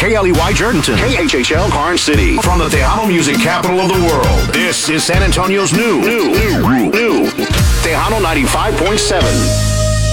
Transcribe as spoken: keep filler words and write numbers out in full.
K L E Y Jerdenton, K H H L Karn City. From the Tejano music capital of the world, this is San Antonio's new, new, new, new, Tejano ninety-five point seven.